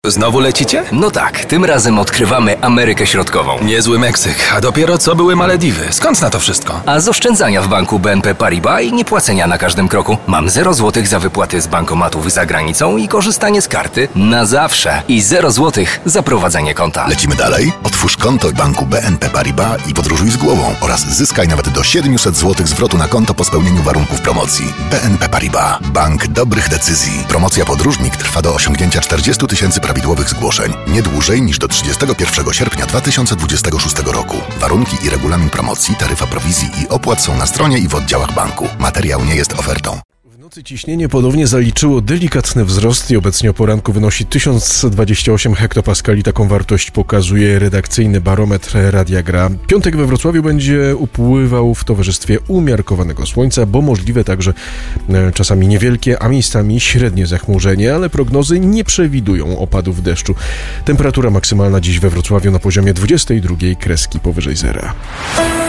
Znowu lecicie? No tak, tym razem odkrywamy Amerykę Środkową. Niezły Meksyk, a dopiero co były Malediwy. Skąd na to wszystko? A z oszczędzania w banku BNP Paribas i niepłacenia na każdym kroku. Mam 0 zł za wypłaty z bankomatów za granicą i korzystanie z karty na zawsze. I 0 zł za prowadzenie konta. Lecimy dalej? Otwórz konto w banku BNP Paribas i podróżuj z głową oraz zyskaj nawet do 700 zł zwrotu na konto po spełnieniu warunków promocji. BNP Paribas. Bank dobrych decyzji. Promocja Podróżnik trwa do osiągnięcia 40 000 prawidłowych zgłoszeń. Nie dłużej niż do 31 sierpnia 2026 roku. Warunki i regulamin promocji, taryfa prowizji i opłat są na stronie i w oddziałach banku. Materiał nie jest ofertą. W nocy ciśnienie ponownie zaliczyło delikatny wzrost i obecnie o poranku wynosi 1028 hektopaskali. Taką wartość pokazuje redakcyjny barometr Radia Gra. Piątek we Wrocławiu będzie upływał w towarzystwie umiarkowanego słońca, bo możliwe także czasami niewielkie, a miejscami średnie zachmurzenie, ale prognozy nie przewidują opadów deszczu. Temperatura maksymalna dziś we Wrocławiu na poziomie 22 kreski powyżej zera.